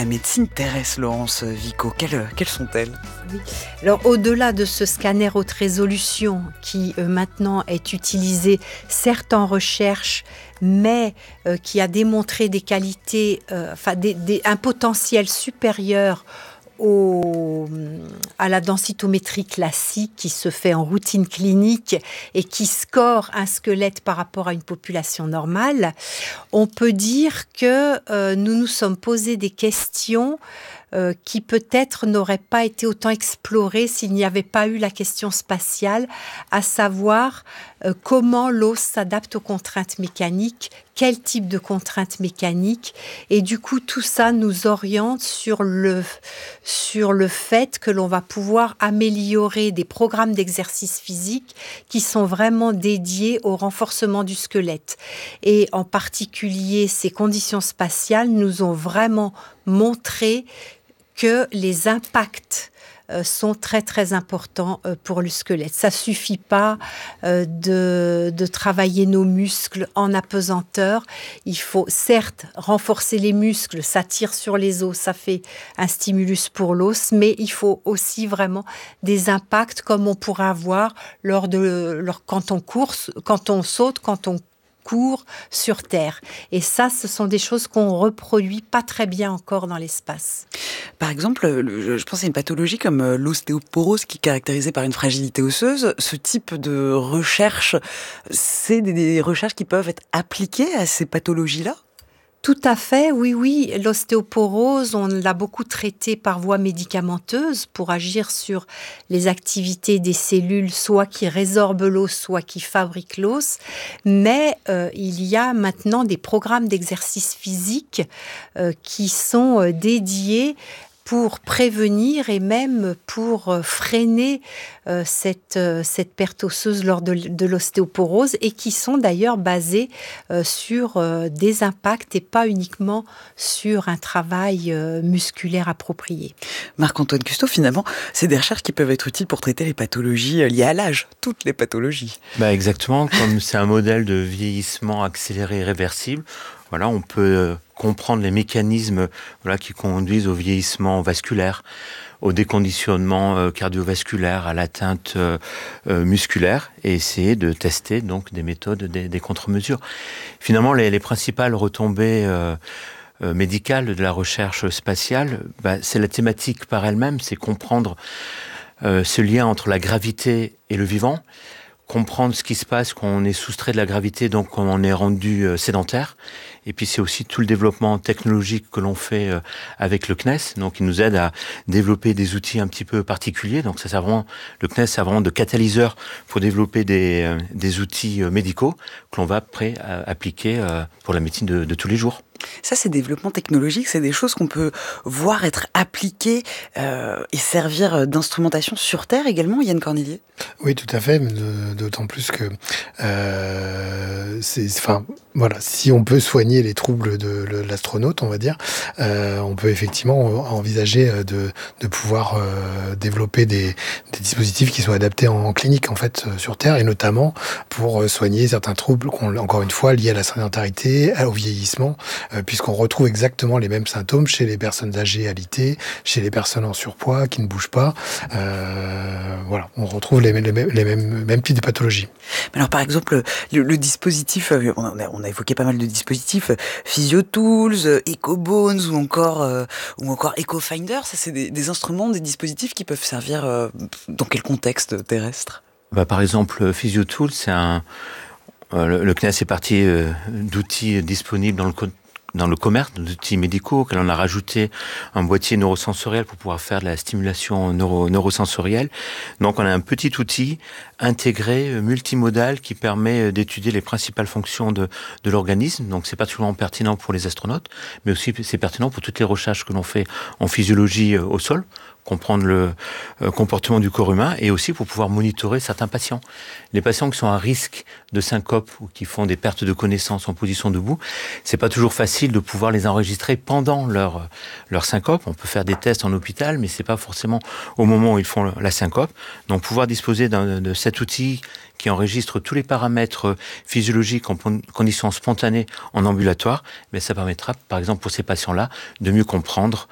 la médecine terrestre, Laurence Vico. Quelles sont-elles ? Oui. Alors, au-delà de ce scanner haute résolution qui maintenant est utilisé, certes en recherche, mais qui a démontré des qualités, un potentiel supérieur à la densitométrie classique qui se fait en routine clinique et qui score un squelette par rapport à une population normale, on peut dire que nous nous sommes posé des questions qui peut-être n'auraient pas été autant explorées s'il n'y avait pas eu la question spatiale, à savoir comment l'os s'adapte aux contraintes mécaniques, quel type de contraintes mécaniques, et du coup tout ça nous oriente sur le fait que l'on va pouvoir améliorer des programmes d'exercice physique qui sont vraiment dédiés au renforcement du squelette. Et en particulier, ces conditions spatiales nous ont vraiment montré que les impacts sont très très importants pour le squelette. Ça suffit pas de travailler nos muscles en apesanteur. Il faut certes renforcer les muscles, ça tire sur les os, ça fait un stimulus pour l'os, mais il faut aussi vraiment des impacts comme on pourrait avoir quand on court, quand on saute, quand on court sur Terre. Et ça, ce sont des choses qu'on reproduit pas très bien encore dans l'espace. Par exemple, je pense à une pathologie comme l'ostéoporose qui est caractérisée par une fragilité osseuse. Ce type de recherche, c'est des recherches qui peuvent être appliquées à ces pathologies-là ? Tout à fait, oui. L'ostéoporose, on l'a beaucoup traité par voie médicamenteuse pour agir sur les activités des cellules, soit qui résorbent l'os, soit qui fabriquent l'os. Mais il y a maintenant des programmes d'exercice physique qui sont dédiés pour prévenir et même pour freiner cette perte osseuse lors de l'ostéoporose et qui sont d'ailleurs basés sur des impacts et pas uniquement sur un travail musculaire approprié. Marc-Antoine Custeau, finalement, c'est des recherches qui peuvent être utiles pour traiter les pathologies liées à l'âge, toutes les pathologies. Exactement, comme c'est un modèle de vieillissement accéléré et réversible, voilà, on peut comprendre les mécanismes qui conduisent au vieillissement vasculaire, au déconditionnement cardiovasculaire, à l'atteinte musculaire et essayer de tester donc des méthodes, des contre-mesures. Finalement, les principales retombées médicales de la recherche spatiale, c'est la thématique par elle-même, c'est comprendre ce lien entre la gravité et le vivant, comprendre ce qui se passe quand on est soustrait de la gravité, donc quand on est rendu sédentaire. Et puis c'est aussi tout le développement technologique que l'on fait avec le CNES, donc il nous aide à développer des outils un petit peu particuliers. Donc ça sert vraiment, le CNES sert vraiment de catalyseur pour développer des outils médicaux que l'on va après appliquer pour la médecine de tous les jours. Ça, ces développements technologiques, c'est des choses qu'on peut voir être appliquées et servir d'instrumentation sur Terre également, Yann Cornillier ? Oui, tout à fait, d'autant plus que si on peut soigner les troubles de l'astronaute, on va dire, on peut effectivement envisager de pouvoir développer des dispositifs qui soient adaptés en clinique, en fait, sur Terre, et notamment pour soigner certains troubles, encore une fois, liés à la sédentarité, au vieillissement, puisqu'on retrouve exactement les mêmes symptômes chez les personnes âgées alitées, chez les personnes en surpoids qui ne bougent pas. On retrouve les mêmes types de pathologies. Alors par exemple, le dispositif, on a évoqué pas mal de dispositifs, PhysioTools, EcoBones ou encore EcoFinder, ça c'est des instruments, des dispositifs qui peuvent servir dans quel contexte terrestre ? Par exemple, PhysioTools, le CNES est parti d'outils disponibles dans le commerce, d'outils médicaux, auxquels on a rajouté un boîtier neurosensoriel pour pouvoir faire de la stimulation neurosensorielle. Donc on a un petit outil intégré, multimodal, qui permet d'étudier les principales fonctions de l'organisme. Donc c'est particulièrement pertinent pour les astronautes, mais aussi c'est pertinent pour toutes les recherches que l'on fait en physiologie au sol, comprendre le comportement du corps humain et aussi pour pouvoir monitorer certains patients. Les patients qui sont à risque de syncope ou qui font des pertes de connaissance en position debout, c'est pas toujours facile de pouvoir les enregistrer pendant leur syncope. On peut faire des tests en hôpital, mais c'est pas forcément au moment où ils font la syncope. Donc pouvoir disposer de cet outil qui enregistre tous les paramètres physiologiques en conditions spontanées en ambulatoire, mais ça permettra, par exemple, pour ces patients-là, de mieux comprendre